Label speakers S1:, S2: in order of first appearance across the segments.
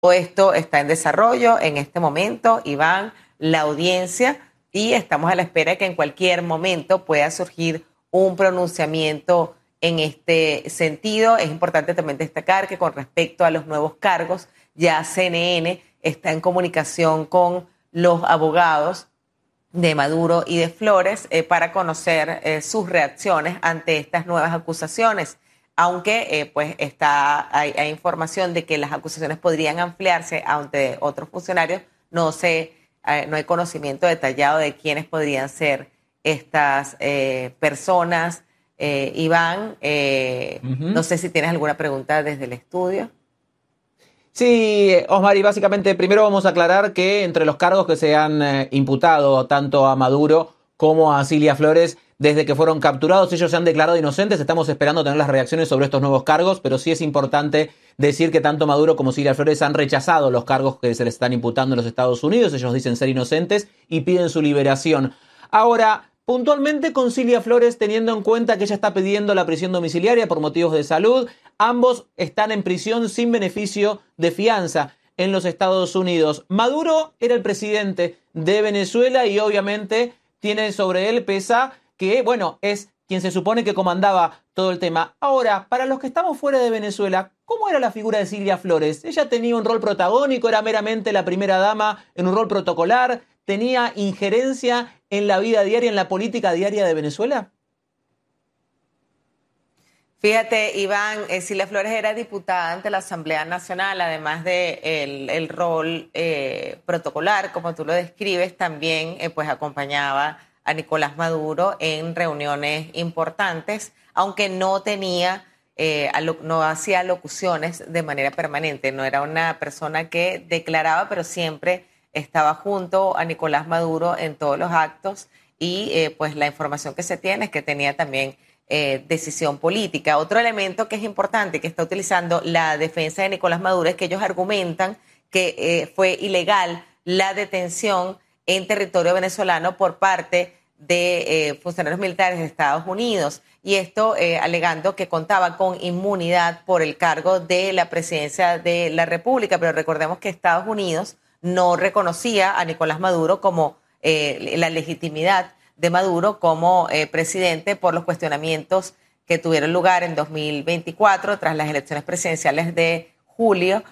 S1: Todo esto está en desarrollo en este momento, Iván, la audiencia, y estamos a la espera de que en cualquier momento pueda surgir un pronunciamiento en este sentido. Es importante también destacar que con respecto a los nuevos cargos, ya CNN está en comunicación con los abogados de Maduro y de Flores para conocer sus reacciones ante estas nuevas acusaciones, aunque pues hay información de que las acusaciones podrían ampliarse ante otros funcionarios. No hay conocimiento detallado de quiénes podrían ser estas personas. Iván, no sé si tienes alguna pregunta desde el estudio.
S2: Sí, Osmar, y básicamente primero vamos a aclarar que entre los cargos que se han imputado tanto a Maduro como a Cilia Flores, desde que fueron capturados, ellos se han declarado inocentes. Estamos esperando tener las reacciones sobre estos nuevos cargos, pero sí es importante decir que tanto Maduro como Cilia Flores han rechazado los cargos que se les están imputando en los Estados Unidos. Ellos dicen ser inocentes y piden su liberación. Ahora, puntualmente con Cilia Flores, teniendo en cuenta que ella está pidiendo la prisión domiciliaria por motivos de salud, ambos están en prisión sin beneficio de fianza en los Estados Unidos. Maduro era el presidente de Venezuela y obviamente tiene sobre él pesa que, bueno, es quien se supone que comandaba todo el tema. Ahora, para los que estamos fuera de Venezuela, ¿cómo era la figura de Cilia Flores? ¿Ella tenía un rol protagónico? ¿Era meramente la primera dama en un rol protocolar? ¿Tenía injerencia en la vida diaria, en la política diaria de Venezuela?
S1: Fíjate, Iván, Cilia Flores era diputada ante la Asamblea Nacional, además de el rol protocolar, como tú lo describes, también pues acompañaba a Nicolás Maduro en reuniones importantes, aunque no tenía, no hacía locuciones de manera permanente, no era una persona que declaraba, pero siempre estaba junto a Nicolás Maduro en todos los actos y pues la información que se tiene es que tenía también decisión política. Otro elemento que es importante que está utilizando la defensa de Nicolás Maduro es que ellos argumentan que fue ilegal la detención en territorio venezolano por parte de funcionarios militares de Estados Unidos, y esto alegando que contaba con inmunidad por el cargo de la presidencia de la República, pero recordemos que Estados Unidos no reconocía a Nicolás Maduro como la legitimidad de Maduro como presidente por los cuestionamientos que tuvieron lugar en 2024 tras las elecciones presidenciales de julio,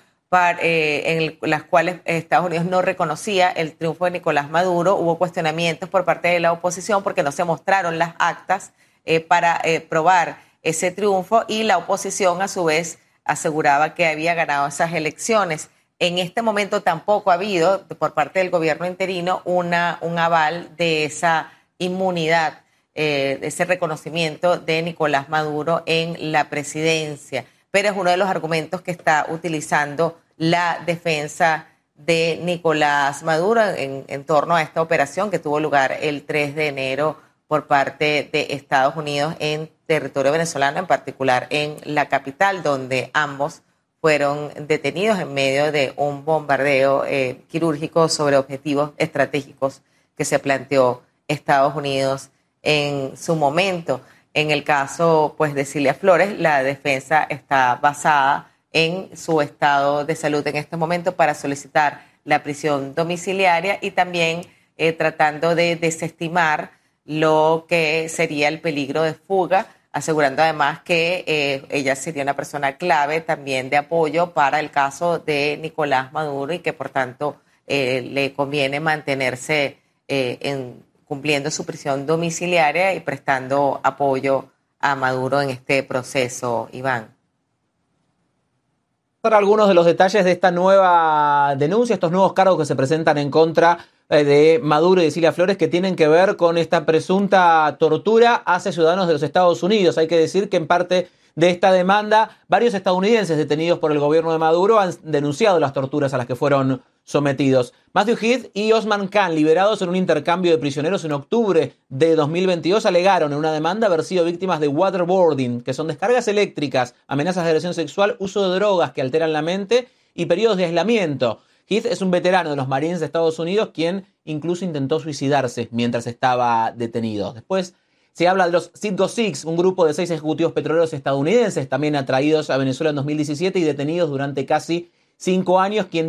S1: en las cuales Estados Unidos no reconocía el triunfo de Nicolás Maduro. Hubo cuestionamientos por parte de la oposición porque no se mostraron las actas para probar ese triunfo, y la oposición a su vez aseguraba que había ganado esas elecciones. En este momento tampoco ha habido por parte del gobierno interino un aval de esa inmunidad, ese reconocimiento de Nicolás Maduro en la presidencia. Pero es uno de los argumentos que está utilizando la defensa de Nicolás Maduro en torno a esta operación que tuvo lugar el 3 de enero por parte de Estados Unidos en territorio venezolano, en particular en la capital, donde ambos fueron detenidos en medio de un bombardeo quirúrgico sobre objetivos estratégicos que se planteó Estados Unidos en su momento. En el caso pues de Cilia Flores, la defensa está basada en su estado de salud en este momento para solicitar la prisión domiciliaria y también tratando de desestimar lo que sería el peligro de fuga, asegurando además que ella sería una persona clave también de apoyo para el caso de Nicolás Maduro y que por tanto le conviene mantenerse cumpliendo su prisión domiciliaria y prestando apoyo a Maduro en este proceso, Iván.
S2: Algunos de los detalles de esta nueva denuncia, estos nuevos cargos que se presentan en contra de Maduro y de Cilia Flores, que tienen que ver con esta presunta tortura hacia ciudadanos de los Estados Unidos. Hay que decir que en parte de esta demanda, varios estadounidenses detenidos por el gobierno de Maduro han denunciado las torturas a las que fueron sometidos. Matthew Heath y Osman Khan, liberados en un intercambio de prisioneros en octubre de 2022, alegaron en una demanda haber sido víctimas de waterboarding, que son descargas eléctricas, amenazas de agresión sexual, uso de drogas que alteran la mente y periodos de aislamiento. Heath es un veterano de los Marines de Estados Unidos, quien incluso intentó suicidarse mientras estaba detenido. Después se habla de los Citgo Six, un grupo de 6 ejecutivos petroleros estadounidenses, también atraídos a Venezuela en 2017 y detenidos durante casi 5 años. Quien